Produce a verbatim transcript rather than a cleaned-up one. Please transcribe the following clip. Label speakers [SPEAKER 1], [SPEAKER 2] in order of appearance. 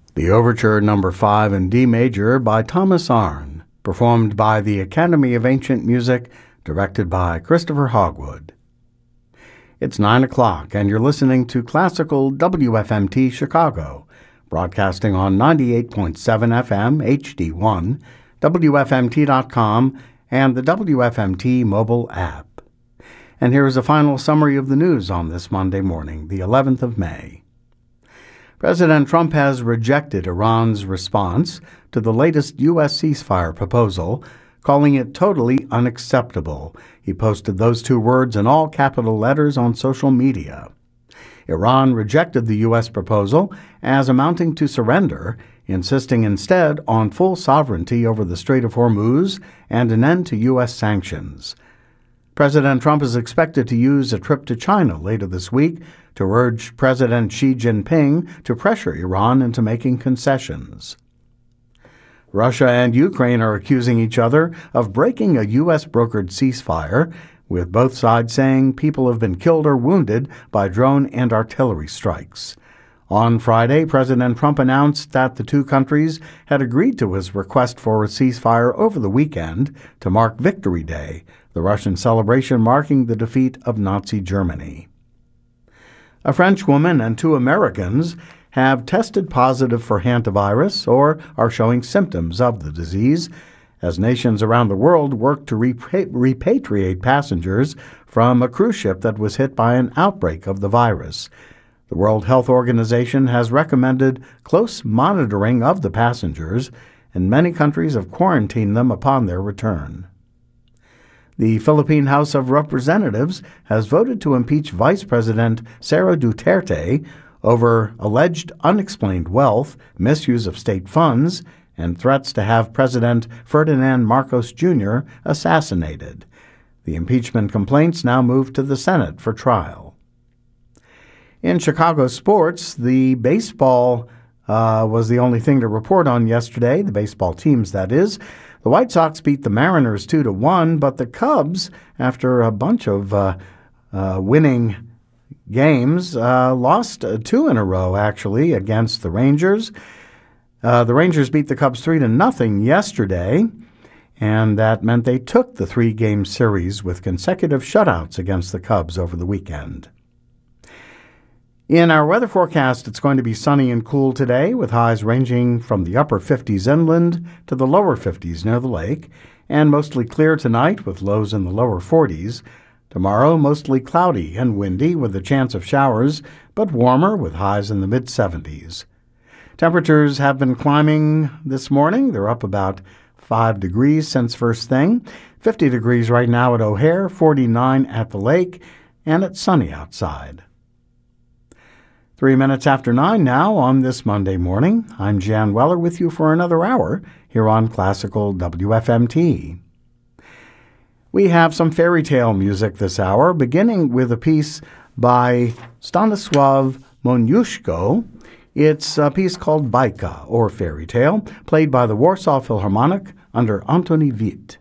[SPEAKER 1] The Overture Number five in D Major by Thomas Arne, performed by the Academy of Ancient Music, directed by Christopher Hogwood. It's nine o'clock, and you're listening to Classical W F M T Chicago, broadcasting on ninety-eight point seven F M H D one, W F M T dot com, and the W F M T mobile app. And here is a final summary of the news on this Monday morning, the eleventh of May. President Trump has rejected Iran's response to the latest U S ceasefire proposal, calling it totally unacceptable. He posted those two words in all capital letters on social media. Iran rejected the U S proposal as amounting to surrender, insisting instead on full sovereignty over the Strait of Hormuz and an end to U S sanctions. President Trump is expected to use a trip to China later this week to urge President Xi Jinping to pressure Iran into making concessions. Russia and Ukraine are accusing each other of breaking a U S-brokered ceasefire, with both sides saying people have been killed or wounded by drone and artillery strikes. On Friday, President Trump announced that the two countries had agreed to his request for a ceasefire over the weekend to mark Victory Day, the Russian celebration marking the defeat of Nazi Germany. A French woman and two Americans have tested positive for hantavirus or are showing symptoms of the disease as nations around the world work to repra- repatriate passengers from a cruise ship that was hit by an outbreak of the virus. The World Health Organization has recommended close monitoring of the passengers, and many countries have quarantined them upon their return. The Philippine House of Representatives has voted to impeach Vice President Sara Duterte over alleged unexplained wealth, misuse of state funds, and threats to have President Ferdinand Marcos Junior assassinated. The impeachment complaints now move to the Senate for trial. In Chicago sports, the baseball uh, was the only thing to report on yesterday, the baseball teams, that is. The White Sox beat the Mariners two to one, but the Cubs, after a bunch of uh, uh, winning games, uh, lost uh, two in a row, actually, against the Rangers. Uh, the Rangers beat the Cubs three to nothing yesterday, and that meant they took the three-game series with consecutive shutouts against the Cubs over the weekend. In our weather forecast, it's going to be sunny and cool today, with highs ranging from the upper fifties inland to the lower fifties near the lake, and mostly clear tonight with lows in the lower forties. Tomorrow, mostly cloudy and windy with a chance of showers, but warmer with highs in the mid-seventies. Temperatures have been climbing this morning. They're up about five degrees since first thing. fifty degrees right now at O'Hare, forty-nine at the lake, and it's sunny outside. Three minutes after nine now on this Monday morning. I'm Jan Weller with you for another hour here on Classical W F M T. We have some fairy tale music this hour, beginning with a piece by Stanisław Moniuszko. It's a piece called Bajka, or Fairy Tale, played by the Warsaw Philharmonic under Antoni Witt.